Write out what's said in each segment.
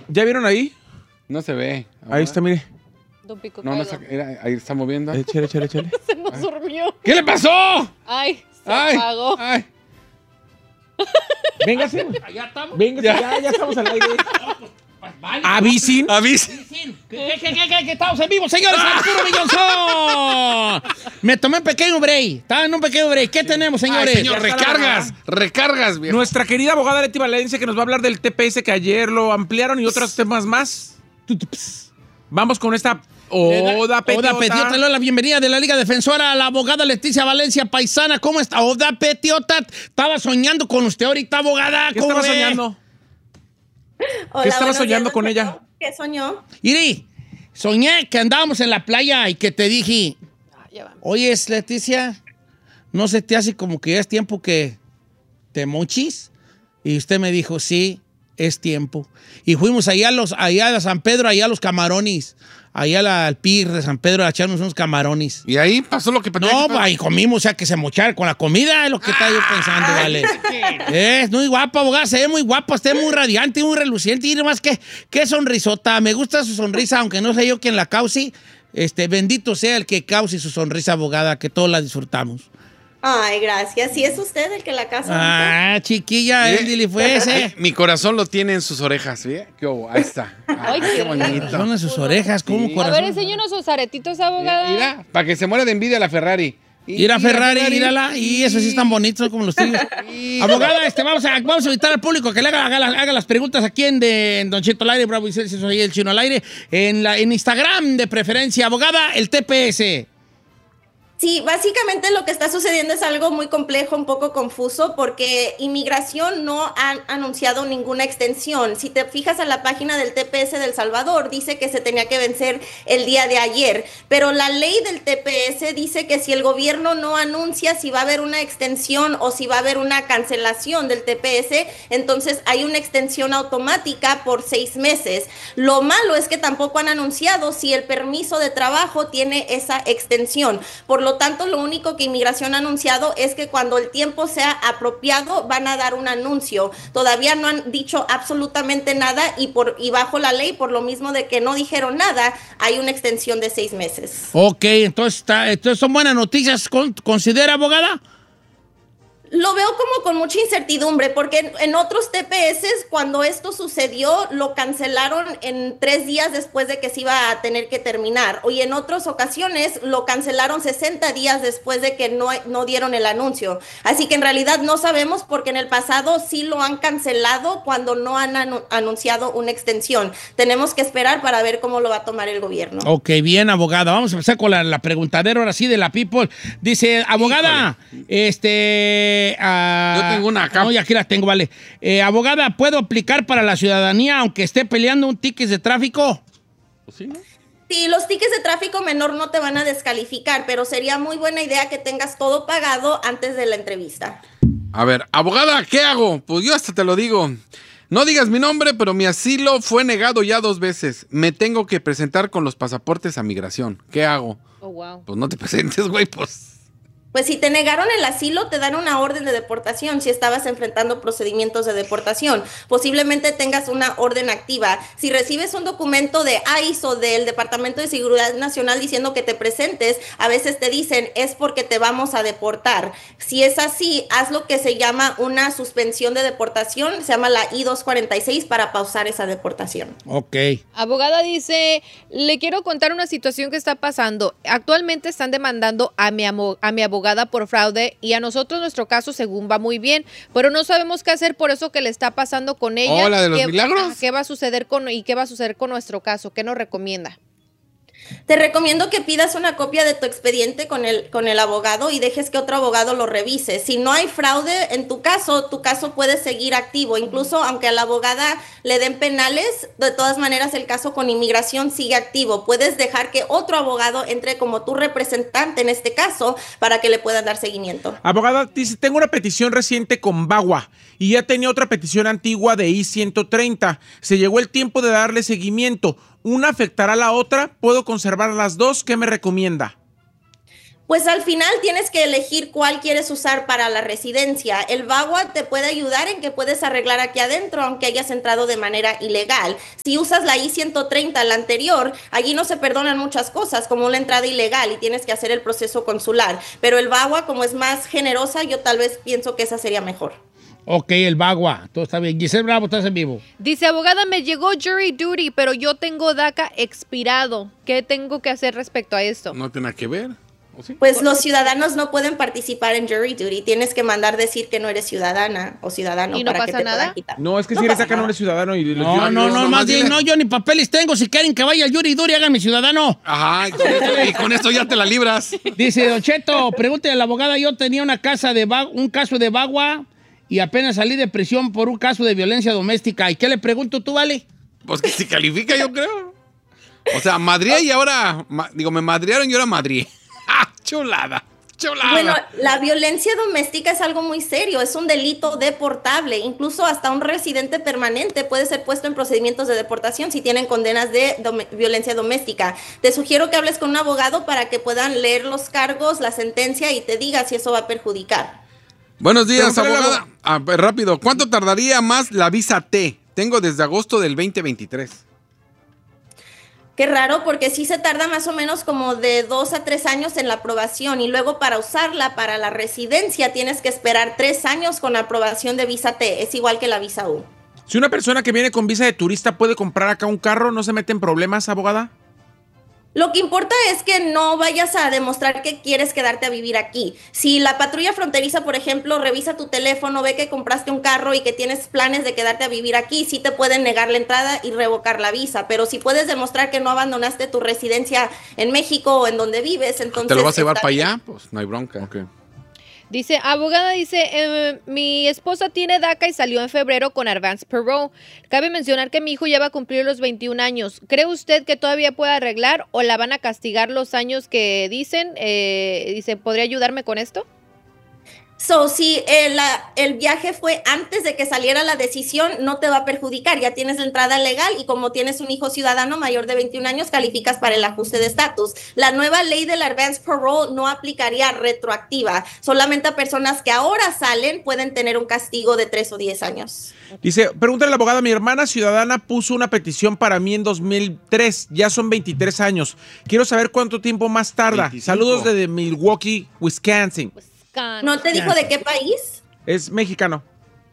¿Ya vieron ahí? No se ve. Ahí está, mire. Don Pico No, ahí está moviendo. Échale. Se nos durmió. ¿Qué le pasó? Ay, se apagó. Ay. Véngase. ¿Ya estamos? Véngase, ya estamos al aire. Vale. Avisen. ¿Qué estamos en vivo, señores? ¡Al puro millonzón! Me tomé un pequeño break. Estaba en un pequeño break. ¿Qué tenemos, señores? Ay, señor, recargas, viejo. Nuestra querida abogada Leti Valencia, que nos va a hablar del TPS que ayer lo ampliaron y otros temas más. Vamos con esta Oda Petiota. Oda Petiota, le doy la bienvenida de la Liga Defensora a la abogada Leticia Valencia, paisana. ¿Cómo está? Oda Petiota, estaba soñando con usted ahorita, abogada. ¿Qué ¿Cómo estaba ve? soñando? Hola, ¿Qué estaba buenos soñando días, con ¿no? ella? ¿Qué soñó? Iri, soñé que andábamos en la playa y que te dije, Ya va. oye, Leticia, ¿no se te hace como que ya es tiempo que te mochis? Y usted me dijo, sí, es tiempo. Y fuimos allá a San Pedro, allá a los camarones, allá al PIR de San Pedro a echarnos unos camarones. Y ahí pasó lo que pasó. No, pues ahí comimos, o sea, que se mochara con la comida, es lo que estaba yo pensando, vale. Es muy guapa, abogada, se ve muy guapa, usted muy radiante, muy reluciente, y más que qué sonrisota, me gusta su sonrisa, aunque no sé yo quién la cause, bendito sea el que cause su sonrisa, abogada, que todos la disfrutamos. Ay, gracias. ¿Sí es usted el que la casa? Ah, chiquilla, Andy fue ese. Mi corazón lo tiene en sus orejas, ¿sí? ¿Qué hubo? Ahí está. Ay, qué bonito. Son en sus orejas, ¿cómo Sí. corazón? A ver, enséñanos sus aretitos, abogada. Mira, para que se muera de envidia la Ferrari. Mira Ferrari, mírala, y esos sí están bonitos como los tuyos. Abogada, vamos a invitar al público que le haga las preguntas aquí en Don Cheto al aire, Bravo y Celsius, soy el Chino al aire, en Instagram de preferencia. Abogada, el TPS. Sí, básicamente lo que está sucediendo es algo muy complejo, un poco confuso, porque Inmigración no ha anunciado ninguna extensión. Si te fijas en la página del TPS de El Salvador, dice que se tenía que vencer el día de ayer, pero la ley del TPS dice que si el gobierno no anuncia si va a haber una extensión o si va a haber una cancelación del TPS, entonces hay una extensión automática por 6 meses. Lo malo es que tampoco han anunciado si el permiso de trabajo tiene esa extensión. Por lo tanto, lo único que Inmigración ha anunciado es que cuando el tiempo sea apropiado van a dar un anuncio. Todavía no han dicho absolutamente nada y bajo la ley, por lo mismo de que no dijeron nada, hay una extensión de 6 meses. Ok, entonces son buenas noticias, ¿considera, abogada? Lo veo como con mucha incertidumbre, porque en otros TPS, cuando esto sucedió, lo cancelaron en 3 días después de que se iba a tener que terminar. Y en otras ocasiones lo cancelaron 60 días después de que no dieron el anuncio. Así que en realidad no sabemos, porque en el pasado sí lo han cancelado cuando no han anunciado una extensión. Tenemos que esperar para ver cómo lo va a tomar el gobierno. Ok, bien, abogada. Vamos a empezar con la preguntadera ahora sí de la People. Dice, abogada, yo tengo una acá. No, ya aquí la tengo, vale. Abogada, ¿puedo aplicar para la ciudadanía aunque esté peleando un ticket de tráfico? Pues sí, ¿no? Sí, los tickets de tráfico menor no te van a descalificar, pero sería muy buena idea que tengas todo pagado antes de la entrevista. A ver, abogada, ¿qué hago? Pues yo hasta te lo digo. No digas mi nombre, pero mi asilo fue negado ya 2 veces. Me tengo que presentar con los pasaportes a migración. ¿Qué hago? Oh, wow. Pues no te presentes, güey, pues. Pues si te negaron el asilo, te dan una orden de deportación si estabas enfrentando procedimientos de deportación. Posiblemente tengas una orden activa. Si recibes un documento de ICE o del Departamento de Seguridad Nacional diciendo que te presentes, a veces te dicen, es porque te vamos a deportar. Si es así, haz lo que se llama una suspensión de deportación, se llama la I-246 para pausar esa deportación. Ok. Abogada dice, le quiero contar una situación que está pasando. Actualmente están demandando a mi abogada por fraude y a nosotros nuestro caso según va muy bien, pero no sabemos qué hacer por eso que le está pasando con ella. ¿La de los milagros? ¿Qué va a suceder con nuestro caso? ¿Qué nos recomienda? Te recomiendo que pidas una copia de tu expediente con el abogado y dejes que otro abogado lo revise. Si no hay fraude en tu caso puede seguir activo. Incluso aunque a la abogada le den penales, de todas maneras el caso con Inmigración sigue activo. Puedes dejar que otro abogado entre como tu representante en este caso para que le puedan dar seguimiento. Abogada, dice, tengo una petición reciente con VAWA y ya tenía otra petición antigua de I-130. Se llegó el tiempo de darle seguimiento. ¿Una afectará a la otra? ¿Puedo conservar las dos? ¿Qué me recomienda? Pues al final tienes que elegir cuál quieres usar para la residencia. El VAWA te puede ayudar en que puedes arreglar aquí adentro, aunque hayas entrado de manera ilegal. Si usas la I-130, la anterior, allí no se perdonan muchas cosas, como la entrada ilegal, y tienes que hacer el proceso consular. Pero el VAWA, como es más generosa, yo tal vez pienso que esa sería mejor. Ok, el VAWA, todo está bien. Giselle Bravo, estás en vivo. Dice, abogada, me llegó jury duty, pero yo tengo DACA expirado. ¿Qué tengo que hacer respecto a esto? No tiene nada que ver. ¿O sí? Pues los ciudadanos no pueden participar en jury duty. Tienes que mandar decir que no eres ciudadana o ciudadano ¿Y no para que pasa te nada? puedan quitar. No, es que No si eres pasa acá no nada. eres ciudadano y No, más bien, no, yo ni papeles tengo. Si quieren que vaya al jury duty, háganme ciudadano. Ajá, y con esto ya te la libras. Dice, Don Cheto, pregúntale a la abogada, yo tenía un caso de VAWA y apenas salí de prisión por un caso de violencia doméstica. ¿Y qué le pregunto tú, vale? Pues que si califica, yo creo. O sea, madrié y ahora... me madrearon y ahora madrié. ¡Ah, chulada! ¡Chulada! Bueno, la violencia doméstica es algo muy serio, es un delito deportable, incluso hasta un residente permanente puede ser puesto en procedimientos de deportación si tienen condenas de violencia doméstica. Te sugiero que hables con un abogado para que puedan leer los cargos, la sentencia y te diga si eso va a perjudicar. Buenos días, Pregúntale a la abogada. Rápido, ¿cuánto tardaría más la visa T? Tengo desde agosto del 2023. Qué raro, porque sí se tarda más o menos como de 2 a 3 años en la aprobación y luego para usarla para la residencia tienes que esperar 3 años con la aprobación de visa T. Es igual que la visa U. Si una persona que viene con visa de turista puede comprar acá un carro, ¿no se mete en problemas, abogada? Lo que importa es que no vayas a demostrar que quieres quedarte a vivir aquí. Si la patrulla fronteriza, por ejemplo, revisa tu teléfono, ve que compraste un carro y que tienes planes de quedarte a vivir aquí, sí te pueden negar la entrada y revocar la visa. Pero si puedes demostrar que no abandonaste tu residencia en México o en donde vives, entonces... ¿Te lo vas a llevar está para bien. allá? Pues no hay bronca. Ok. Dice, abogada, dice, mi esposa tiene DACA y salió en febrero con Advance Parole. Cabe mencionar que mi hijo ya va a cumplir los 21 años. ¿Cree usted que todavía puede arreglar o la van a castigar los años que dicen? Dice, ¿podría ayudarme con esto? Si el viaje fue antes de que saliera la decisión, no te va a perjudicar. Ya tienes la entrada legal y como tienes un hijo ciudadano mayor de 21 años, calificas para el ajuste de estatus. La nueva ley del Advance Parole no aplicaría retroactiva. Solamente a personas que ahora salen pueden tener un castigo de 3 o 10 años. Dice, pregúntale a la abogada, mi hermana ciudadana puso una petición para mí en 2003, ya son 23 años. Quiero saber cuánto tiempo más tarda. 25. Saludos desde Milwaukee, Wisconsin. ¿No te dijo de qué país? Es mexicano.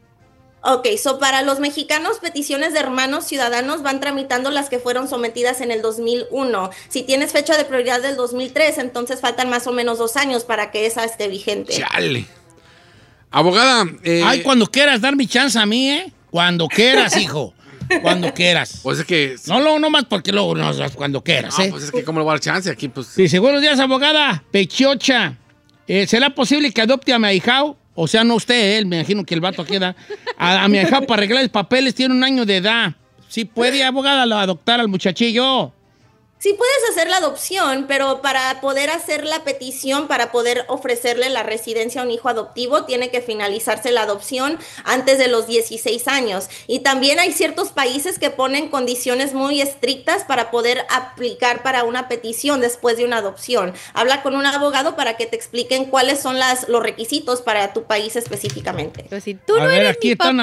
Ok, para los mexicanos, peticiones de hermanos ciudadanos van tramitando las que fueron sometidas en el 2001. Si tienes fecha de prioridad del 2003, entonces faltan más o menos 2 años para que esa esté vigente. Chale. Abogada. Ay, cuando quieras dar mi chance a mí, ¿eh? Cuando quieras, hijo. Cuando quieras. Pues es que... No más porque luego cuando quieras, No, ¿eh? pues es que ¿cómo le voy a dar chance aquí? Pues... Sí, buenos días, abogada. Pechiocha. ¿Será posible que adopte a mi ahijao? O sea, no usted, me imagino que el vato queda. A mi ahijao para arreglar los papeles, tiene 1 año de edad. ¿Sí puede, abogada, adoptar al muchachillo? Sí puedes hacer la adopción, pero para poder hacer la petición, para poder ofrecerle la residencia a un hijo adoptivo, tiene que finalizarse la adopción antes de los 16 años. Y también hay ciertos países que ponen condiciones muy estrictas para poder aplicar para una petición después de una adopción. Habla con un abogado para que te expliquen cuáles son los requisitos para tu país específicamente. Pero si tú A no ver, eres aquí mi están. papá,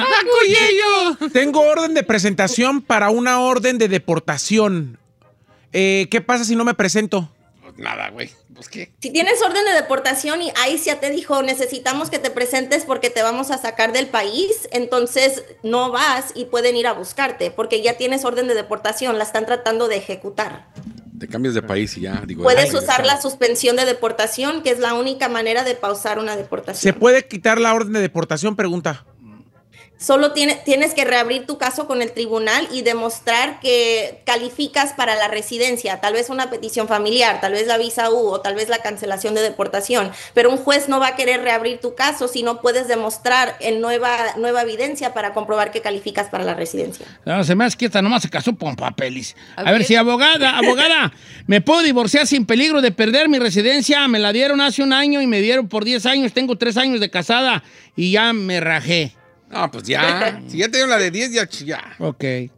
Tengo orden de presentación para una orden de deportación. ¿Qué pasa si no me presento? Pues nada, güey. Pues qué. Si tienes orden de deportación y ICE ya te dijo, necesitamos que te presentes porque te vamos a sacar del país, entonces no vas y pueden ir a buscarte porque ya tienes orden de deportación, la están tratando de ejecutar. Te cambias de país y ya, digo. Puedes ay, usar la suspensión de deportación, que es la única manera de pausar una ¿Se deportación. puede quitar la orden de deportación? Pregunta. Solo tienes que reabrir tu caso con el tribunal y demostrar que calificas para la residencia, tal vez una petición familiar, tal vez la visa U o tal vez la cancelación de deportación, pero un juez no va a querer reabrir tu caso si no puedes demostrar en nueva evidencia para comprobar que calificas para la residencia. No, se me hace que esta nomás se casó con papeles. A A ver ver. si, abogada, ¿me puedo divorciar sin peligro de perder mi residencia? Me la dieron hace 1 año y me dieron por 10 años. Tengo 3 años de casada y ya me rajé. No, pues ya. Si ya te dieron la de 10, ya. Ok.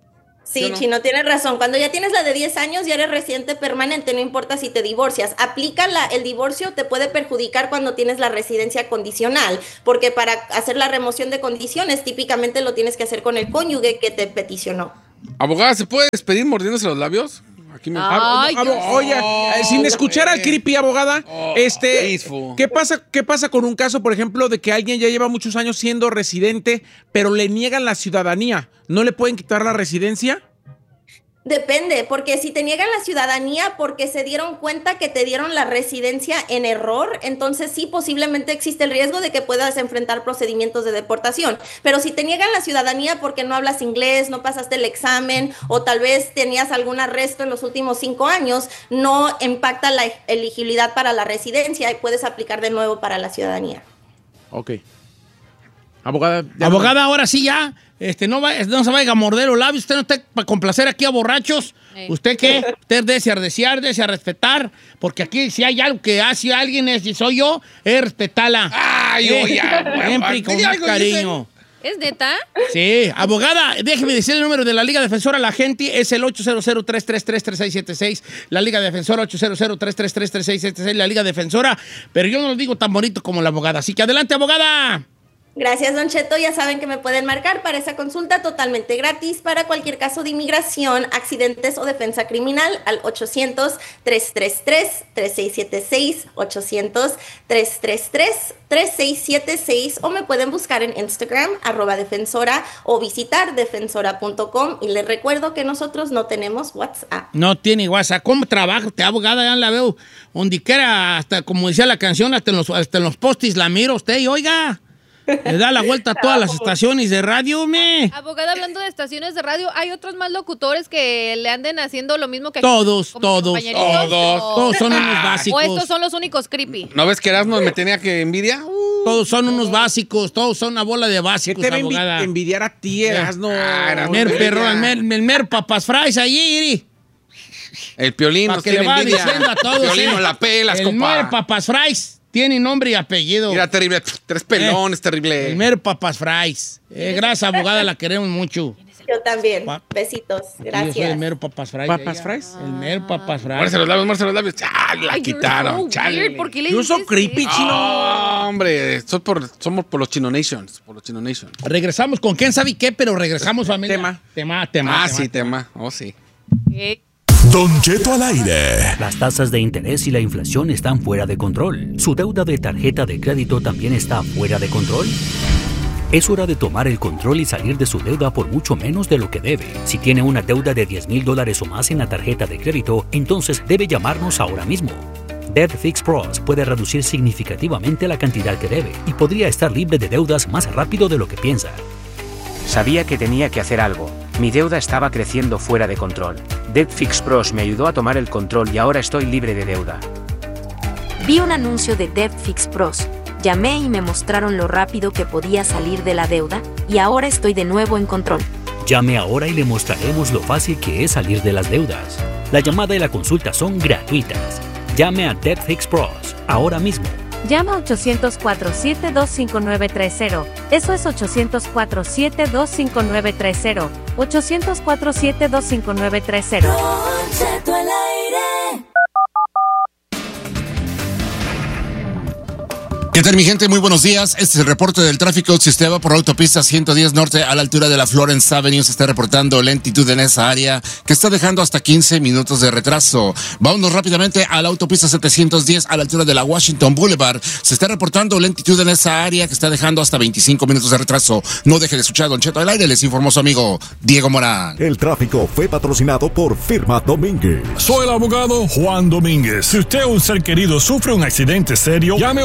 Sí, ¿Sí o no? Chino, tienes razón. Cuando ya tienes la de 10 años, ya eres residente permanente, no importa si te divorcias. Aplica el divorcio, te puede perjudicar cuando tienes la residencia condicional, porque para hacer la remoción de condiciones, típicamente lo tienes que hacer con el cónyuge que te peticionó. Abogada, ¿se puede despedir mordiéndose los labios? Aquí me... Ay, Oye, sin escuchar al creepy, abogada, peaceful. ¿qué pasa con un caso, por ejemplo, de que alguien ya lleva muchos años siendo residente, pero le niegan la ciudadanía? ¿No le pueden quitar la residencia? Depende, porque si te niegan la ciudadanía porque se dieron cuenta que te dieron la residencia en error, entonces sí, posiblemente existe el riesgo de que puedas enfrentar procedimientos de deportación. Pero si te niegan la ciudadanía porque no hablas inglés, no pasaste el examen o tal vez tenías algún arresto en los últimos 5 años, no impacta la elegibilidad para la residencia y puedes aplicar de nuevo para la ciudadanía. Ok. Abogada. Abogada, ahora sí ya. No se vaya a morder los labios. Usted no está para complacer aquí a borrachos. ¿Usted qué? Usted dese a respetar. Porque aquí si hay algo que hace alguien, si soy yo, es respetarla. ¡Ay, oye! Siempre y con más cariño. ¿Es neta? Sí, abogada, déjeme decir el número de la Liga Defensora a la gente, es el 800-333-3676, la Liga Defensora 800-333-3676, la Liga Defensora, pero yo no lo digo tan bonito como la abogada, así que adelante, abogada. Gracias, Don Cheto. Ya saben que me pueden marcar para esa consulta totalmente gratis para cualquier caso de inmigración, accidentes o defensa criminal al 800-333-3676, 800-333-3676 o me pueden buscar en Instagram, @defensora o visitar defensora.com y les recuerdo que nosotros no tenemos WhatsApp. No tiene WhatsApp. ¿Cómo trabaja usted, abogada? Ya la veo donde quiera, hasta como decía la canción, hasta en los postis la miro usted y oiga. Le da la vuelta a todas las estaciones de radio, Abogada, hablando de estaciones de radio, ¿hay otros más locutores que le anden haciendo lo mismo que Todos como son unos básicos. ¿O estos son los únicos creepy? ¿No ves que Erasmo me tenía que envidia? Todos son unos básicos, todos son una bola de ¿Qué básicos, te va abogada. a envidiar a ti, Erasno? El mero perro, el mero papas fries allí, El Piolín para nos que tiene le va envidia. diciendo a todos. Piolín no la pelas, el compa. mero papas fries tiene nombre y apellido. Mira, terrible. 3 pelones, terrible. El mero papas fries. Gracias, abogada, la queremos mucho. Yo también. Besitos. Yo soy el Gracias. mero papas fries. ¿Papas fries? El mero papas fries. Muérse los labios. Chale, la Ay, quitaron. you're so Chale. weird. ¿Por qué le Yo soy dices creepy, eso? chino. No, hombre, somos por los Chino Nations. Regresamos con quién sabe qué, pero regresamos, familia. Tema. Tema. Oh, sí. Don Cheto al aire. Las tasas de interés y la inflación están fuera de control. ¿Su deuda de tarjeta de crédito también está fuera de control? Es hora de tomar el control y salir de su deuda por mucho menos de lo que debe. Si tiene una deuda de $10,000 o más en la tarjeta de crédito, entonces debe llamarnos ahora mismo. Debt Fix Pros puede reducir significativamente la cantidad que debe y podría estar libre de deudas más rápido de lo que piensa. Sabía que tenía que hacer algo. Mi deuda estaba creciendo fuera de control. Debt Fix Pros me ayudó a tomar el control y ahora estoy libre de deuda. Vi un anuncio de Debt Fix Pros. Llamé y me mostraron lo rápido que podía salir de la deuda y ahora estoy de nuevo en control. Llame ahora y le mostraremos lo fácil que es salir de las deudas. La llamada y la consulta son gratuitas. Llame a Debt Fix Pros ahora mismo. Llama 800-472-5930. Eso es 800-472-5930. 800-472-5930. ¿Qué tal, mi gente? Muy buenos días. Este es el reporte del tráfico. Si usted va por la autopista 110 Norte a la altura de la Florence Avenue, se está reportando lentitud en esa área que está dejando hasta 15 minutos de retraso. Vámonos rápidamente a la autopista 710 a la altura de la Washington Boulevard. Se está reportando lentitud en esa área que está dejando hasta 25 minutos de retraso. No deje de escuchar a Don Cheto al aire. Les informó su amigo Diego Morán. El tráfico fue patrocinado por Firma Domínguez. Soy el abogado Juan Domínguez. Si usted o un ser querido sufre un accidente serio, llame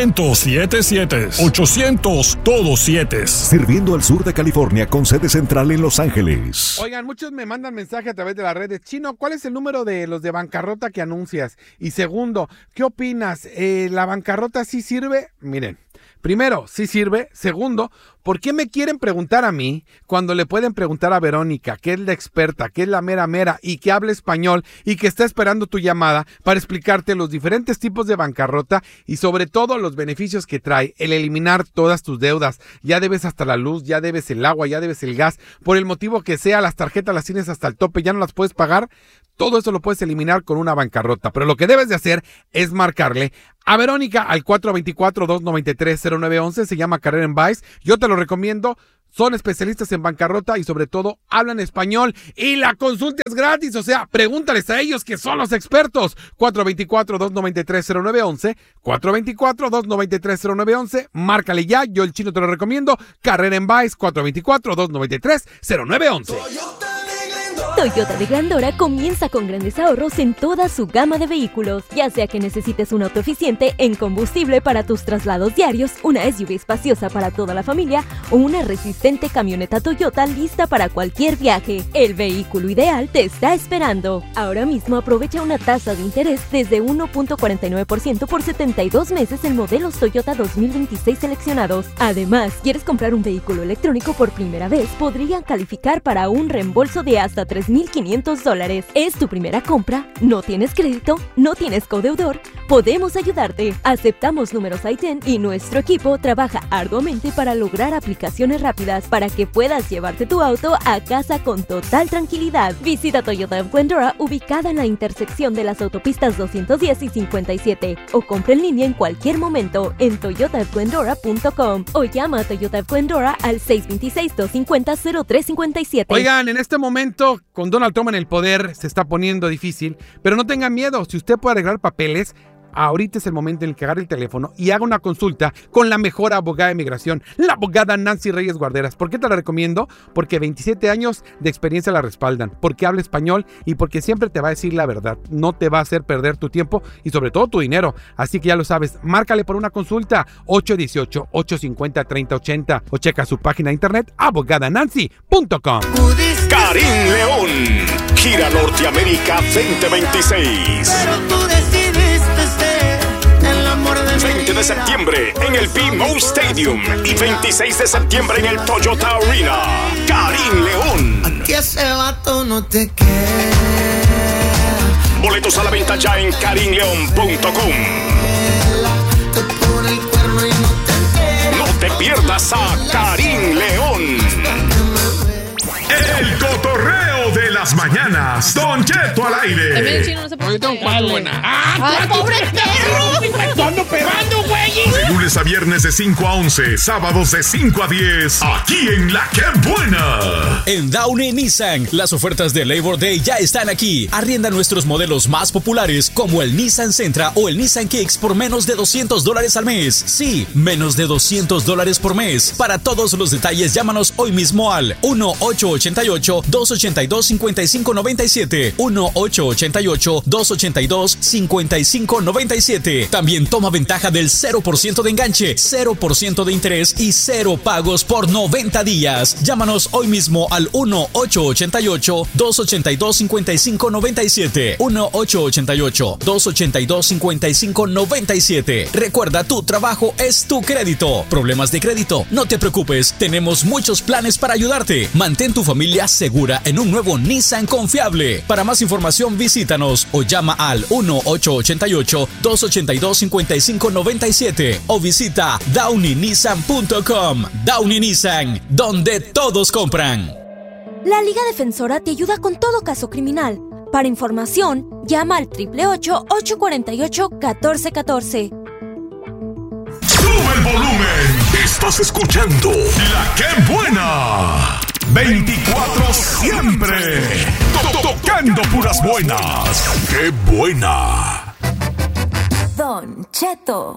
800-7-7. todos 7. Sirviendo al sur de California con sede central en Los Ángeles. Oigan, muchos me mandan mensaje a través de las redes. Chino, ¿cuál es el número de los de bancarrota que anuncias? Y segundo, ¿qué opinas? ¿La bancarrota sí sirve? Miren, Primero, sí sirve. Segundo, ¿por qué me quieren preguntar a mí cuando le pueden preguntar a Verónica, que es la experta, que es la mera y que habla español y que está esperando tu llamada para explicarte los diferentes tipos de bancarrota y sobre todo los beneficios que trae el eliminar todas tus deudas? Ya debes hasta la luz, ya debes el agua, ya debes el gas, por el motivo que sea, las tarjetas las tienes hasta el tope, ya no las puedes pagar. Todo eso lo puedes eliminar con una bancarrota, pero lo que debes de hacer es marcarle a Verónica al 424-293-0911, se llama Carrera en Vice. Yo te lo recomiendo, son especialistas en bancarrota y sobre todo hablan español y la consulta es gratis, o sea, pregúntales a ellos que son los expertos. 424-293-0911, 424-293-0911, márcale ya, yo el chino te lo recomiendo, Carrera en Vice, 424-293-0911. Toyota de Glendora comienza con grandes ahorros en toda su gama de vehículos, ya sea que necesites un auto eficiente en combustible para tus traslados diarios, una SUV espaciosa para toda la familia o una resistente camioneta Toyota lista para cualquier viaje. El vehículo ideal te está esperando. Ahora mismo aprovecha una tasa de interés desde 1.49% por 72 meses en modelos Toyota 2026 seleccionados. Además, ¿quieres comprar un vehículo electrónico por primera vez? Podrían calificar para un reembolso de hasta $3,500. ¿Es tu primera compra? ¿No tienes crédito? ¿No tienes codeudor? Podemos ayudarte. Aceptamos números ITIN y nuestro equipo trabaja arduamente para lograr aplicaciones rápidas para que puedas llevarte tu auto a casa con total tranquilidad. Visita Toyota of Glendora, ubicada en la intersección de las autopistas 210 y 57, o compra en línea en cualquier momento en toyotaofglendora.com o llama a Toyota of Glendora al 626-250-0357. Oigan, en este momento, con Donald Trump en el poder, se está poniendo difícil, pero no tengan miedo. Si usted puede arreglar papeles, ahorita es el momento en el que agarre el teléfono y haga una consulta con la mejor abogada de migración, la abogada Nancy Reyes Guarderas. ¿Por qué te la recomiendo? Porque 27 años de experiencia la respaldan, porque habla español y porque siempre te va a decir la verdad. No te va a hacer perder tu tiempo y sobre todo tu dinero. Así que ya lo sabes, márcale por una consulta 818-850-3080 o checa su página de internet abogadanancy.com. Karim León, Gira Norteamérica 2026. Pero tú decidiste ser el amor de 20 de septiembre en el BMO Stadium y 26 de septiembre en el Toyota Arena. Karim León. A ti ese vato no te quiere. Boletos a la venta ya en karimleon.com. No te pierdas a Karim León. El cotorreo de las mañanas. Don Cheto al aire. Ahorita un cuatro buena. ¡Ah, pobre perro! ¡Ando perrando, güey! De lunes a viernes de 5 a 11, sábados de 5 a 10, aquí en La Que Buena. En Downey Nissan, las ofertas de Labor Day ya están aquí. Arrienda nuestros modelos más populares como el Nissan Sentra o el Nissan Kicks por menos de $200 al mes. Sí, menos de $200 por mes. Para todos los detalles, llámanos hoy mismo al 1-888-282-5597. 1-888-282-5597. También toma ventaja del 0% de enganche, 0% de interés y 0 pagos por 90 días. Llámanos hoy mismo al 1-888-282-5597. 1-888-282-5597. Recuerda, tu trabajo es tu crédito. ¿Problemas de crédito? No te preocupes, tenemos muchos planes para ayudarte. Mantén tu familia segura en un nuevo Nissan confiable. Para más información, visítanos o llama al 1-888-282-5597 o visita downeynissan.com. Downey Nissan, donde todos compran. La Liga Defensora te ayuda con todo caso criminal. Para información, llama al 888-848-1414. ¡Sube el volumen! Estás escuchando La Que Buena. 24 siempre. Tocando puras buenas. ¡Qué buena! Don Cheto.